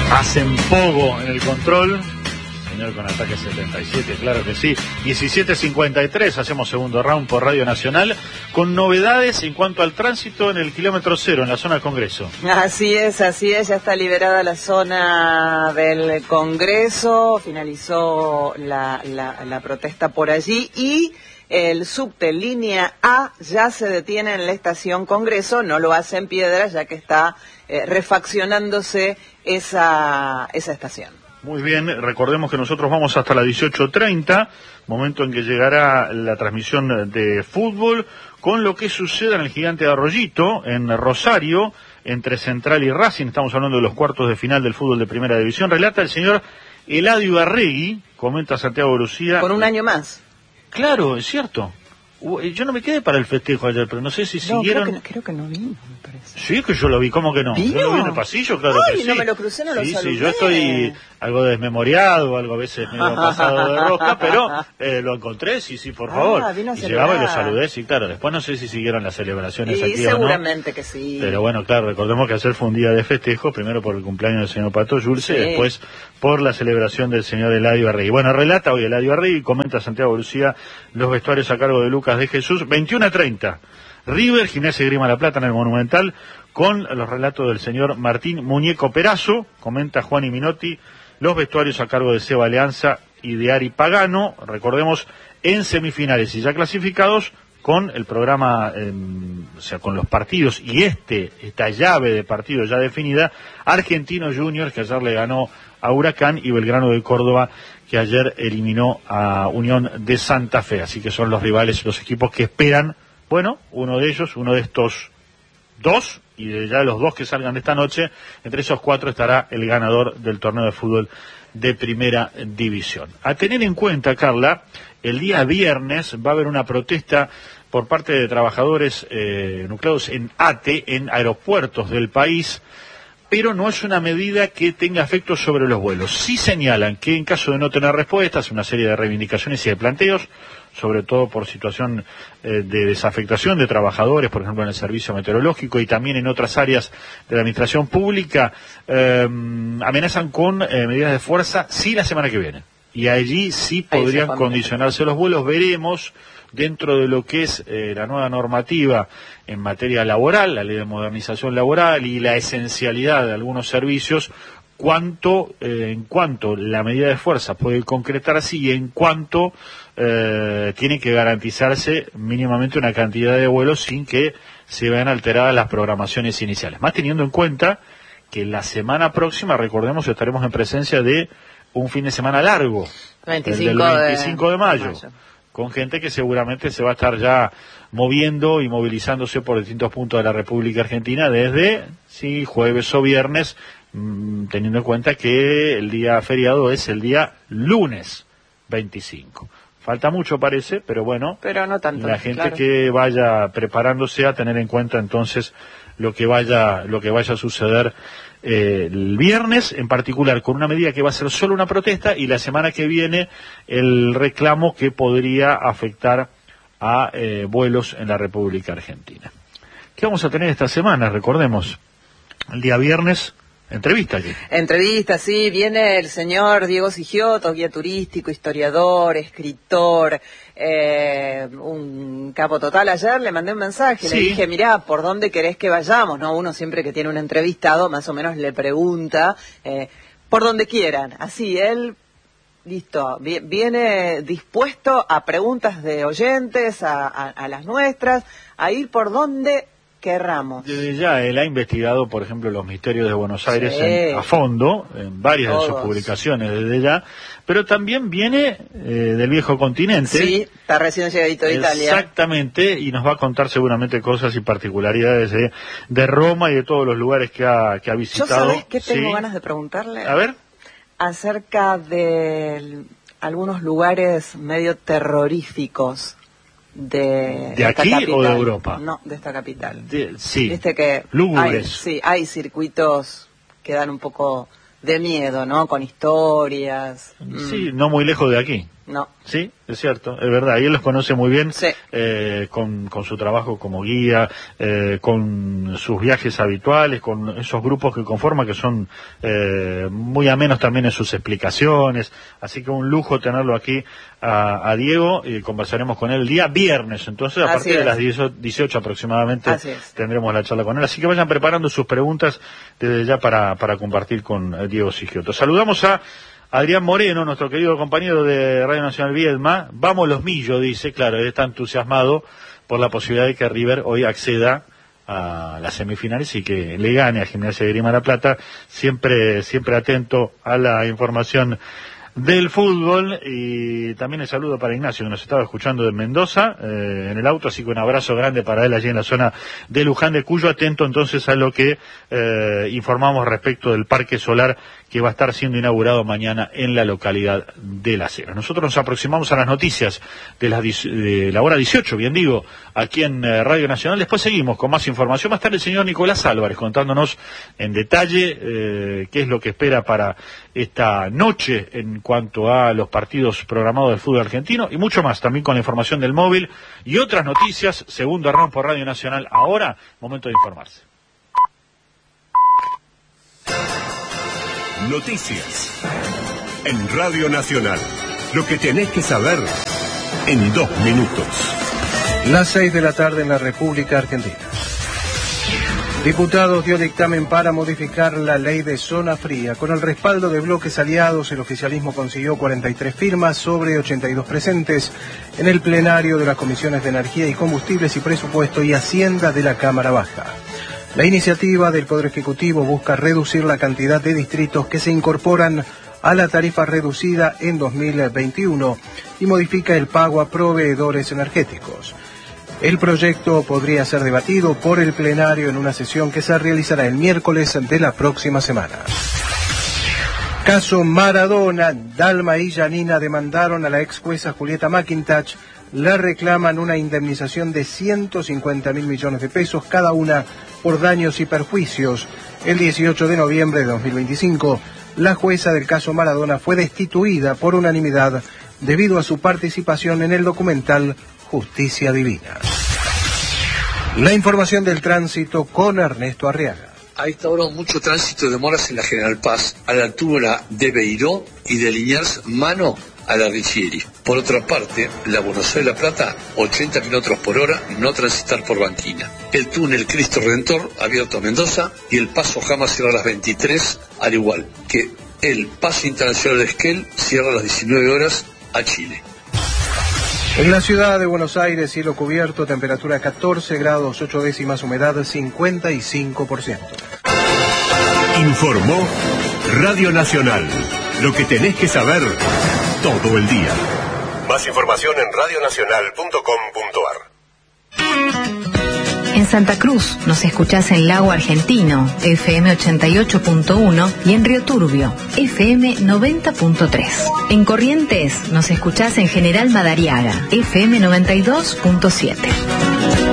Hacen poco en el control. Señor con ataque 77, claro que sí. 17:53, hacemos segundo round por Radio Nacional, con novedades en cuanto al tránsito en el kilómetro cero, en la zona del Congreso. Así es, ya está liberada la zona del Congreso, finalizó la protesta por allí y el subte línea A ya se detiene en la estación Congreso, no lo hace en Piedras ya que está refaccionándose esa estación. Muy bien, recordemos que nosotros vamos hasta las 18:30, momento en que llegará la transmisión de fútbol, con lo que suceda en el Gigante de Arroyito, en Rosario, entre Central y Racing. Estamos hablando de los cuartos de final del fútbol de Primera División. Relata el señor Eladio Arregui, comenta Santiago Lucía. Por un año más. Claro, es cierto. Yo no me quedé para el festejo ayer, pero no sé si siguieron... Creo que no vino, me parece. Sí, que yo lo vi, ¿cómo que no? ¿Vino? Yo lo vi en el pasillo, claro. Ay, que sí. No me lo crucé, no lo saludé. Sí, yo estoy algo desmemoriado, algo a veces medio pasado de rosca, pero lo encontré, sí, por favor. Vino a y celebrar. llegaba y lo saludé, sí, claro. Después no sé si siguieron las celebraciones aquí seguramente o no. que sí. Pero bueno, claro, recordemos que ayer fue un día de festejo, primero por el cumpleaños del señor Pato Yulce, Sí. Después por la celebración del señor Eladio Arregui. Bueno, relata hoy Eladio Arregui, comenta Santiago Lucía, los vestuarios a cargo de Lucas de Jesús. 21:30, River, Gimnasia y Grima La Plata en el Monumental, con los relatos del señor Martín Muñeco Perazo, comenta Juan y Minotti, los vestuarios a cargo de Seba Alianza y de Ari Pagano, recordemos, en semifinales y ya clasificados, con el programa, o sea, con los partidos y esta llave de partidos ya definida, Argentino Juniors, que ayer le ganó a Huracán, y Belgrano de Córdoba, que ayer eliminó a Unión de Santa Fe. Así que son los rivales, los equipos que esperan, bueno, uno de estos dos, y de ya los dos que salgan de esta noche, entre esos cuatro estará el ganador del torneo de fútbol de Primera División. A tener en cuenta, Carla, el día viernes va a haber una protesta por parte de trabajadores nucleados en ATE, en aeropuertos del país, pero no es una medida que tenga efectos sobre los vuelos. Sí señalan que en caso de no tener respuestas, una serie de reivindicaciones y de planteos, sobre todo por situación de desafectación de trabajadores, por ejemplo en el servicio meteorológico y también en otras áreas de la administración pública, amenazan con medidas de fuerza sí la semana que viene. Y allí sí podrían condicionarse los vuelos. Veremos, dentro de lo que es la nueva normativa en materia laboral, la ley de modernización laboral y la esencialidad de algunos servicios, en cuanto la medida de fuerza puede concretarse y en cuanto tiene que garantizarse mínimamente una cantidad de vuelos sin que se vean alteradas las programaciones iniciales. Más teniendo en cuenta que la semana próxima, recordemos, estaremos en presencia de un fin de semana largo, el del 25 de mayo, con gente que seguramente se va a estar ya moviendo y movilizándose por distintos puntos de la República Argentina desde, jueves o viernes, teniendo en cuenta que el día feriado es el día lunes 25. Falta mucho, parece, pero bueno, pero no tanto, la gente que vaya preparándose a tener en cuenta entonces lo que vaya a suceder el viernes, en particular con una medida que va a ser solo una protesta, y la semana que viene el reclamo que podría afectar a vuelos en la República Argentina. ¿Qué vamos a tener esta semana? Recordemos, el día viernes, entrevista allí. Entrevista, sí, viene el señor Diego Sigioto, guía turístico, historiador, escritor, un capo total. Ayer le mandé un mensaje, le dije, mirá, ¿por dónde querés que vayamos? ¿No? Uno siempre que tiene un entrevistado, más o menos le pregunta, por donde quieran. Así, él, listo, viene dispuesto a preguntas de oyentes, a las nuestras, a ir por donde querramos. Desde ya, él ha investigado, por ejemplo, los misterios de Buenos Aires a fondo, en varias de sus publicaciones desde ya, pero también viene del viejo continente. Sí, está recién llegadito de Italia. Exactamente, y nos va a contar seguramente cosas y particularidades de Roma y de todos los lugares que ha visitado. ¿Yo sabés qué tengo ganas de preguntarle? A ver. Acerca de algunos lugares medio terroríficos de aquí capital. ¿O de Europa? No, de esta capital. Sí. Viste que lúgubres. hay circuitos que dan un poco de miedo, ¿no? Con historias. Sí, no muy lejos de aquí. No. Sí, es cierto, es verdad, y él los conoce muy bien, Sí. con su trabajo como guía, con sus viajes habituales, con esos grupos que conforma, que son muy amenos también en sus explicaciones, así que un lujo tenerlo aquí a Diego, y conversaremos con él el día viernes, entonces a Así partir de es. las 18 aproximadamente Así es. tendremos la charla con él, así que vayan preparando sus preguntas desde ya para compartir con Diego Sigioto. Saludamos a Adrián Moreno, nuestro querido compañero de Radio Nacional Viedma. Vamos los Millos, dice, claro, él está entusiasmado por la posibilidad de que River hoy acceda a las semifinales y que le gane a Gimnasia de Grima La Plata, siempre atento a la información del fútbol. Y también el saludo para Ignacio, que nos estaba escuchando de Mendoza, en el auto, así que un abrazo grande para él allí en la zona de Luján de Cuyo, atento entonces a lo que informamos respecto del Parque Solar que va a estar siendo inaugurado mañana en la localidad de Las Heras. Nosotros nos aproximamos a las noticias de la hora 18, bien digo, aquí en Radio Nacional. Después seguimos con más información. Va a estar el señor Nicolás Álvarez contándonos en detalle qué es lo que espera para esta noche en cuanto a los partidos programados del fútbol argentino y mucho más, también con la información del móvil y otras noticias. Segundo round por Radio Nacional. Ahora, momento de informarse. Noticias en Radio Nacional. Lo que tenés que saber en 2 minutos. Las 6 de la tarde en la República Argentina. Diputados dio dictamen para modificar la ley de zona fría. Con el respaldo de bloques aliados, el oficialismo consiguió 43 firmas sobre 82 presentes en el plenario de las comisiones de Energía y Combustibles y Presupuesto y Hacienda de la Cámara Baja. La iniciativa del Poder Ejecutivo busca reducir la cantidad de distritos que se incorporan a la tarifa reducida en 2021 y modifica el pago a proveedores energéticos. El proyecto podría ser debatido por el plenario en una sesión que se realizará el miércoles de la próxima semana. Caso Maradona. Dalma y Janina demandaron a la ex jueza Julieta McIntosh. Le reclaman una indemnización de 150.000 millones de pesos cada una por daños y perjuicios. El 18 de noviembre de 2025, la jueza del caso Maradona fue destituida por unanimidad debido a su participación en el documental Justicia Divina. La información del tránsito con Ernesto Arriaga. A esta hora mucho tránsito de demoras en la General Paz, a la altura de Beiró y de Liniers, mano a la Richieri. Por otra parte, la Buenos Aires-La Plata, 80 km por hora, no transitar por Banquina. El túnel Cristo Redentor, abierto a Mendoza, y el paso Jama cierra a las 23, al igual que el paso internacional de Esquel cierra a las 19 horas a Chile. En la ciudad de Buenos Aires, cielo cubierto, temperatura 14 grados 8 décimas, humedad 55%. Informó Radio Nacional. Lo que tenés que saber todo el día. Más información en radionacional.com.ar. En Santa Cruz nos escuchás en Lago Argentino, FM 88.1 y en Río Turbio, FM 90.3. En Corrientes nos escuchás en General Madariaga, FM 92.7.